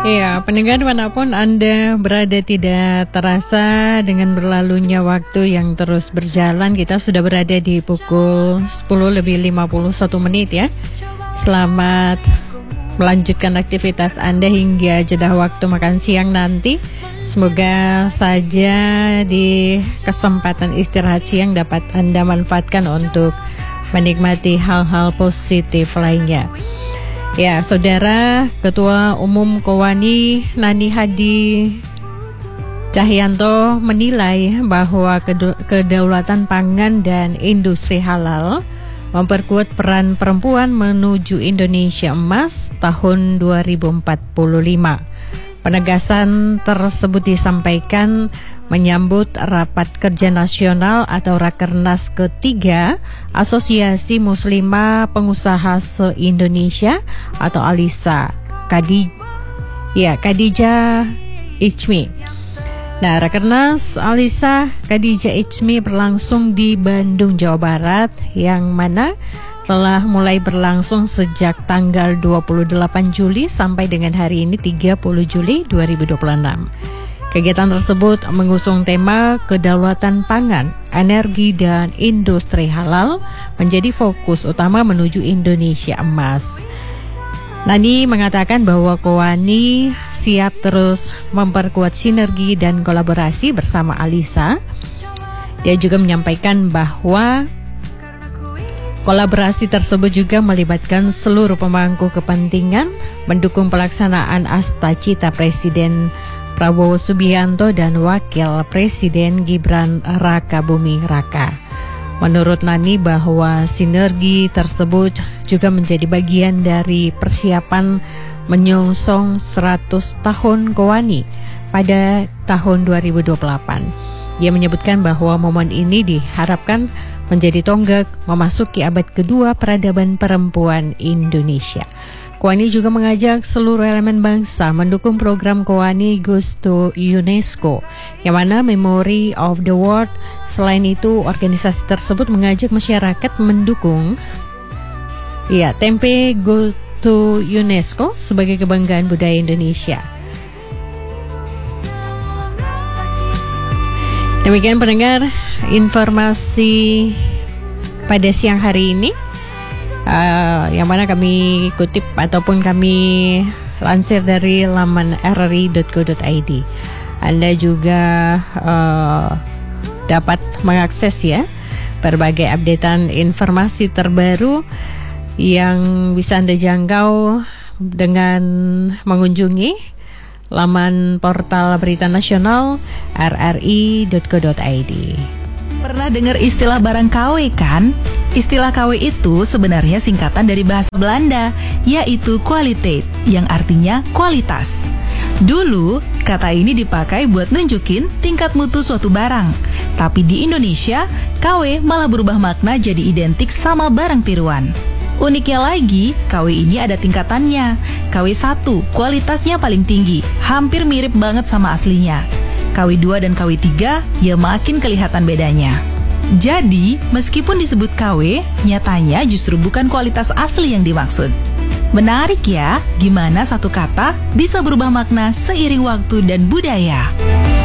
Iya, pendengar dimanapun Anda berada, tidak terasa dengan berlalunya waktu yang terus berjalan. Kita sudah berada di pukul 10:51 ya. Selamat melanjutkan aktivitas Anda hingga jeda waktu makan siang nanti. Semoga saja di kesempatan istirahat siang dapat Anda manfaatkan untuk menikmati hal-hal positif lainnya. Ya, Saudara Ketua Umum Kowani Nani Hadi Cahyanto menilai bahwa kedaulatan pangan dan industri halal memperkuat peran perempuan menuju Indonesia Emas tahun 2045. Penegasan tersebut disampaikan menyambut Rapat Kerja Nasional atau Rakernas ketiga Asosiasi Muslimah Pengusaha se-Indonesia atau ALISA, Khadijah Ichmi. Nah, Rakernas ALISA Khadijah Ichmi berlangsung di Bandung, Jawa Barat, yang mana telah mulai berlangsung sejak tanggal 28 Juli sampai dengan hari ini 30 Juli 2026. Kegiatan tersebut mengusung tema kedaulatan pangan, energi, dan industri halal menjadi fokus utama menuju Indonesia Emas. Nani mengatakan bahwa Kowani siap terus memperkuat sinergi dan kolaborasi bersama ALISA. Dia juga menyampaikan bahwa kolaborasi tersebut juga melibatkan seluruh pemangku kepentingan, mendukung pelaksanaan Astacita Presiden Prabowo Subianto dan Wakil Presiden Gibran Raka Buming Raka. Menurut Nani bahwa sinergi tersebut juga menjadi bagian dari persiapan menyongsong 100 tahun Kowani pada tahun 2028. Dia menyebutkan bahwa momen ini diharapkan menjadi tonggak memasuki abad kedua peradaban perempuan Indonesia. Kowani juga mengajak seluruh elemen bangsa mendukung program Kowani Goes to UNESCO, yang mana Memory of the World. Selain itu, organisasi tersebut mengajak masyarakat mendukung tempe Go to UNESCO sebagai kebanggaan budaya Indonesia. Demikian pendengar informasi pada siang hari ini, yang mana kami kutip ataupun kami lansir dari laman rri.co.id. Anda juga dapat mengakses berbagai updatean informasi terbaru yang bisa Anda jangkau dengan mengunjungi laman portal berita nasional rri.co.id. Pernah dengar istilah barang KW kan? Istilah KW itu sebenarnya singkatan dari bahasa Belanda, yaitu kwaliteit, yang artinya kualitas. Dulu, kata ini dipakai buat nunjukin tingkat mutu suatu barang. Tapi di Indonesia, KW malah berubah makna jadi identik sama barang tiruan. Uniknya lagi, KW ini ada tingkatannya. KW 1 kualitasnya paling tinggi, hampir mirip banget sama aslinya. KW 2 dan KW 3 ya makin kelihatan bedanya. Jadi, meskipun disebut KW, nyatanya justru bukan kualitas asli yang dimaksud. Menarik ya, gimana satu kata bisa berubah makna seiring waktu dan budaya.